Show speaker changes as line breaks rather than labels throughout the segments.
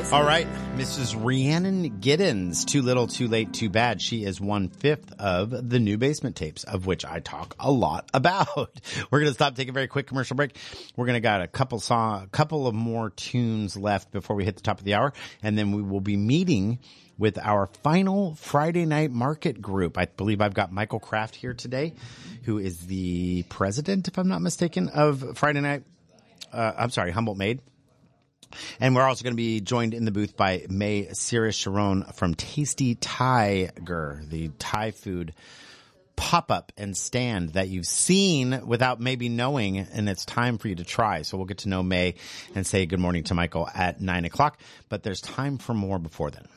All right, Mrs. Rhiannon Giddens, Too Little, Too Late, Too Bad. She is 1/5 of the new Basement Tapes, of which I talk a lot about. We're going to stop, take a very quick commercial break. We're going to got a couple of more tunes left before we hit the top of the hour, and then we will be meeting with our final Friday night market group. I believe I've got Michael Kraft here today, who is the president, if I'm not mistaken, of Friday night. Humboldt Made. And we're also going to be joined in the booth by May Sirius Sharon from Tasty Tiger, the Thai food pop-up and stand that you've seen without maybe knowing, and it's time for you to try. So we'll get to know May and say good morning to Michael at 9 o'clock, but there's time for more before then.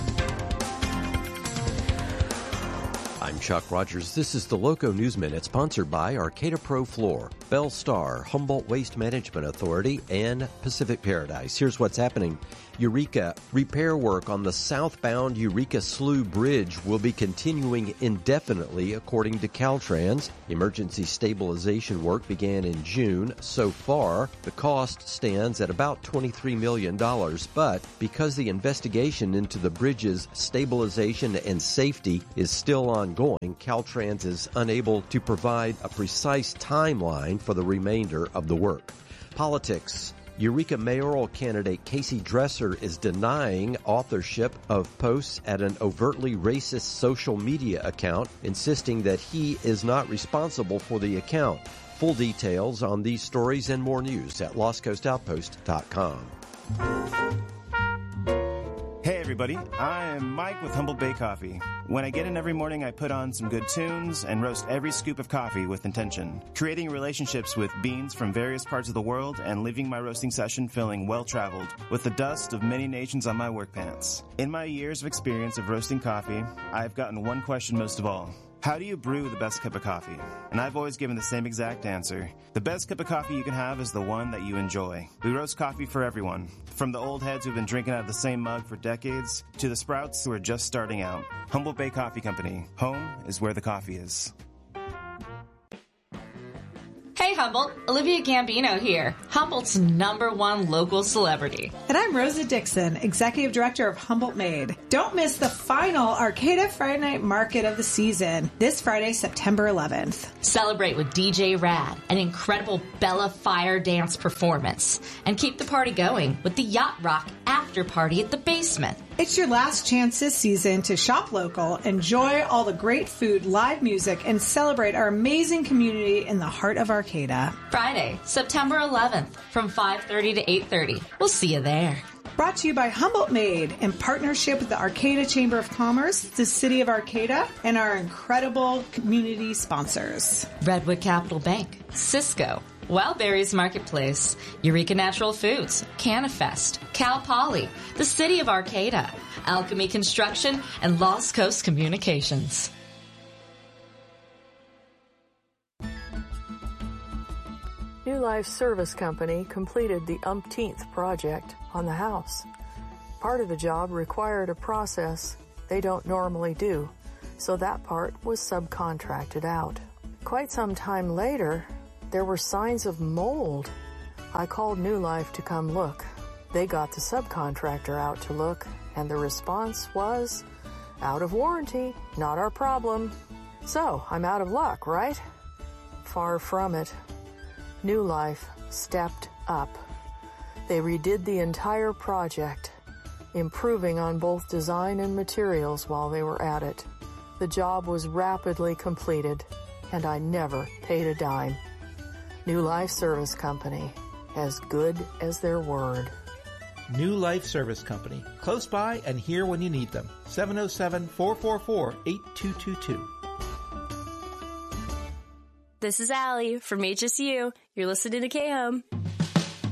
I'm Chuck Rogers. This is the Loco News Minute, sponsored by Arcata Pro Floor, Bell Star, Humboldt Waste Management Authority, and Pacific Paradise. Here's what's happening. Eureka. Repair work on the southbound Eureka Slough Bridge will be continuing indefinitely, according to Caltrans. Emergency stabilization work began in June. So far, the cost stands at about $23 million, but because the investigation into the bridge's stabilization and safety is still ongoing, Caltrans is unable to provide a precise timeline for the remainder of the work. Politics. Eureka mayoral candidate Casey Dresser is denying authorship of posts at an overtly racist social media account, insisting that he is not responsible for the account. Full details on these stories and more news at LostCoastOutpost.com.
Hey everybody, I'm Mike with Humboldt Bay Coffee. When I get in every morning, I put on some good tunes and roast every scoop of coffee with intention, creating relationships with beans from various parts of the world and leaving my roasting session feeling well-traveled with the dust of many nations on my work pants. In my years of experience of roasting coffee, I've gotten one question most of all. How do you brew the best cup of coffee? And I've always given the same exact answer. The best cup of coffee you can have is the one that you enjoy. We roast coffee for everyone. From the old heads who've been drinking out of the same mug for decades, to the sprouts who are just starting out. Humboldt Bay Coffee Company. Home is where the coffee is.
Hey Humboldt, Olivia Gambino here, Humboldt's #1 local celebrity.
And I'm Rosa Dixon, Executive Director of Humboldt Made. Don't miss the final Arcata Friday Night Market of the season, this Friday, September 11th.
Celebrate with DJ Rad, an incredible Bella Fire dance performance, and keep the party going with the Yacht Rock after party at the basement.
It's your last chance this season to shop local, enjoy all the great food, live music, and celebrate our amazing community in the heart of Arcata.
Friday, September 11th, from 5:30 to 8:30. We'll see you there.
Brought to you by Humboldt Made in partnership with the Arcata Chamber of Commerce, the City of Arcata, and our incredible community sponsors.
Redwood Capital Bank, Cisco, Wildberries Marketplace, Eureka Natural Foods, Canifest, Cal Poly, the City of Arcata, Alchemy Construction, and Lost Coast Communications.
New Life Service Company completed the umpteenth project on the house. Part of the job required a process they don't normally do, so that part was subcontracted out. Quite some time later, there were signs of mold. I called New Life to come look. They got the subcontractor out to look, and the response was, out of warranty, not our problem. So, I'm out of luck, right? Far from it. New Life stepped up. They redid the entire project, improving on both design and materials while they were at it. The job was rapidly completed, and I never paid a dime. New Life Service Company, as good as their word.
New Life Service Company, close by and here when you need them. 707-444-8222.
This is Allie from HSU. You're listening to K-Home.